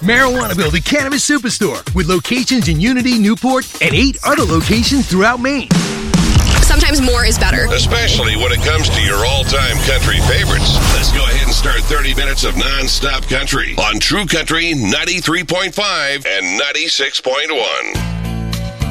Marijuanaville, the cannabis superstore, with locations in Unity, Newport, and 8 other locations throughout Maine. Sometimes more is better. Especially when it comes to your all-time country favorites. Let's go ahead and start 30 minutes of non-stop country on True Country 93.5 and 96.1.